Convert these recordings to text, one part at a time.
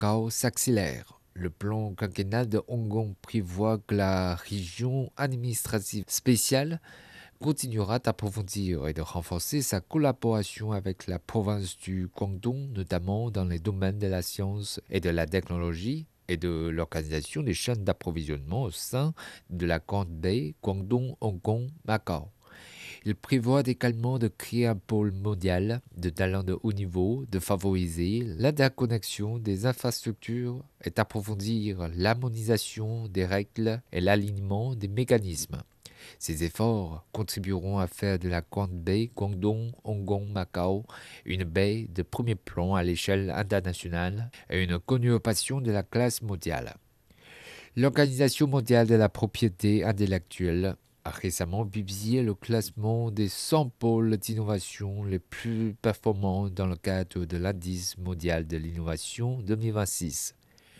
Macao s'accélère. Le plan quinquennal de Hong Kong prévoit que la région administrative spéciale continuera d'approfondir et de renforcer sa collaboration avec la province du Guangdong, notamment dans les domaines de la science et de la technologie et de l'organisation des chaînes d'approvisionnement au sein de la Grande Baie, Guangdong, Hong Kong, Macao. Il prévoit également de créer un pôle mondial de talents de haut niveau, de favoriser l'interconnexion des infrastructures et d'approfondir l'harmonisation des règles et l'alignement des mécanismes. Ces efforts contribueront à faire de la Grande Baie Guangdong, Hong Kong, Macao une baie de premier plan à l'échelle internationale et une connurbation de la classe mondiale. L'Organisation mondiale de la propriété intellectuelle a récemment publié le classement des 100 pôles d'innovation les plus performants dans le cadre de l'indice mondial de l'innovation 2026.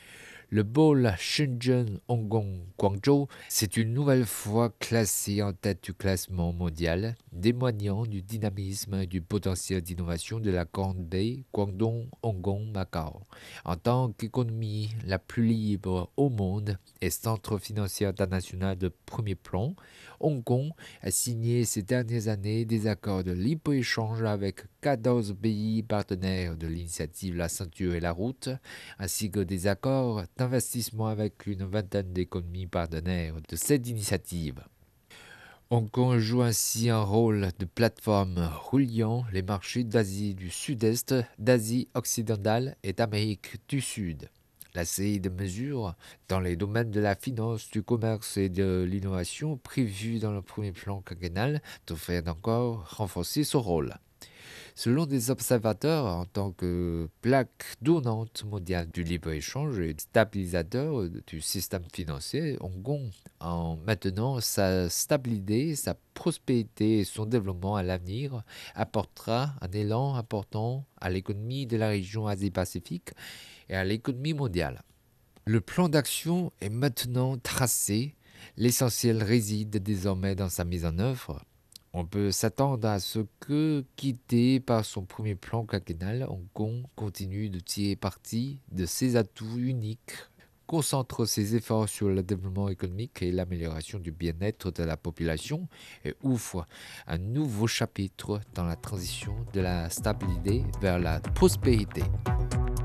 Le pôle Shenzhen-Hong Kong-Guangzhou s'est une nouvelle fois classé en tête du classement mondial, témoignant du dynamisme et du potentiel d'innovation de la Grande Baie, Guangdong, Hong Kong, Macao. En tant qu'économie la plus libre au monde et centre financier international de premier plan, Hong Kong a signé ces dernières années des accords de libre-échange avec 14 pays partenaires de l'initiative La Ceinture et la Route, ainsi que des accords d'investissement avec une vingtaine d'économies partenaires de cette initiative. Hong Kong joue ainsi un rôle de plateforme reliant les marchés d'Asie du Sud-Est, d'Asie occidentale et d'Amérique du Sud. La série de mesures dans les domaines de la finance, du commerce et de l'innovation prévues dans le premier plan quinquennal devraient encore renforcer ce rôle. Selon des observateurs, en tant que plaque tournante mondiale du libre-échange et stabilisateur du système financier, Hong Kong, en maintenant sa stabilité, sa prospérité et son développement à l'avenir, apportera un élan important à l'économie de la région Asie-Pacifique et à l'économie mondiale. Le plan d'action est maintenant tracé, l'essentiel réside désormais dans sa mise en œuvre. On peut s'attendre à ce que, guidé par son premier plan quinquennal, Hong Kong continue de tirer parti de ses atouts uniques, concentre ses efforts sur le développement économique et l'amélioration du bien-être de la population et ouvre un nouveau chapitre dans la transition de la stabilité vers la prospérité.